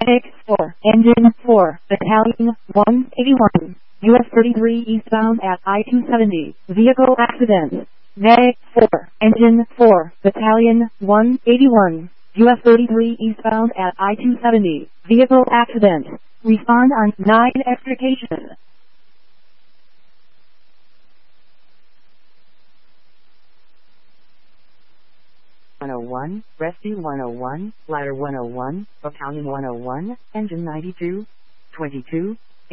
Medic 4, Engine 4, Battalion 181, US 33 eastbound at I-270, vehicle accident. Medic 4, Engine 4, Battalion 181, US 33 eastbound at I-270, vehicle accident. Respond on 9 extrication. 101, Rescue 101, Ladder 101, Battalion 101, Engine 92, 22,